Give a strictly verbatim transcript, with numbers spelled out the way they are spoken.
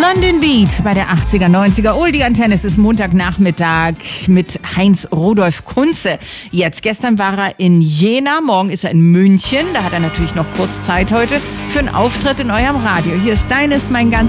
London Beat bei der achtziger, neunziger Oldie-Antenne. Es ist Montagnachmittag mit Heinz Rudolf Kunze. Jetzt, gestern war er in Jena, morgen ist er in München. Da hat er natürlich noch kurz Zeit heute für einen Auftritt in eurem Radio. Hier ist Deines, mein ganz